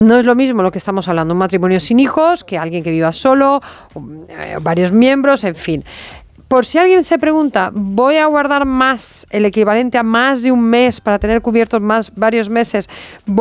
No es lo mismo lo que estamos hablando, un matrimonio sin hijos, que alguien que viva solo, varios miembros, en fin. Por si alguien se pregunta, ¿voy a guardar más, el equivalente a más de un mes para tener cubiertos más varios meses?